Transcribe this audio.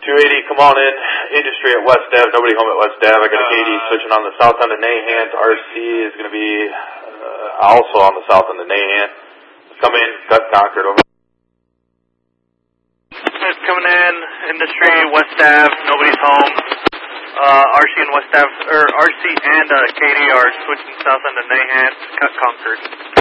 280, come on in. Industry at West Ave. Nobody home at West Ave. I got a KD switching on the south end of Nahan. RC is going to be also on the south end of Nahan. Come in, cut Concord over. It's coming in. Industry, West Ave. Nobody's home. RC and West Ave, or RC and KD are switching south end of Nahan. Cut Concord.